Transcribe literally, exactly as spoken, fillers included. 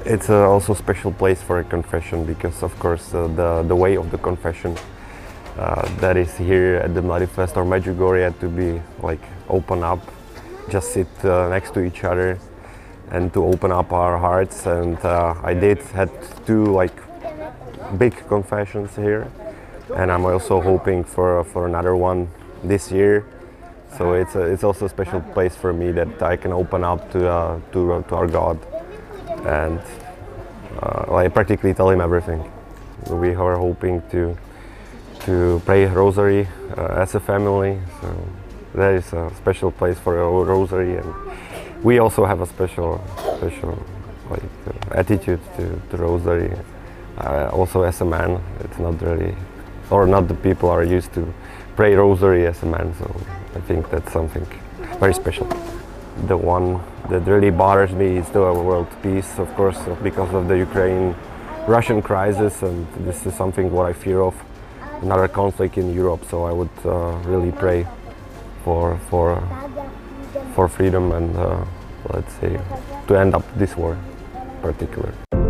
It's uh, also a special place for a confession because, of course, uh, the the way of the confession uh, that is here at the Mladí Fest or Medjugorje to be like open up, just sit uh, next to each other, and to open up our hearts. And uh, I did had two like big confessions here, and I'm also hoping for for another one this year. So it's a, it's also a special place for me that I can open up to uh, to uh, to our God. And uh, I practically tell him everything. We are hoping to to pray rosary uh, as a family. So there is a special place for a rosary, and we also have a special special like uh, attitude to, to rosary. Uh, also as a man, it's not really, or not the people are used to pray rosary as a man. So I think that's something very special. The one that really bothers me is the world peace, of course, because of the Ukraine-Russian crisis, and this is something what I fear of, another conflict in Europe. So I would uh, really pray for for for freedom and uh, let's say to end up this war in particular.